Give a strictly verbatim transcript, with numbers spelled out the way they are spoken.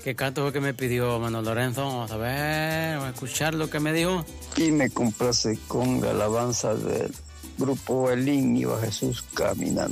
¿Qué canto fue que me pidió Manuel Lorenzo? Vamos a ver, vamos a escuchar lo que me dijo. Y me complace con la alabanza del grupo El Iba Jesús Caminando.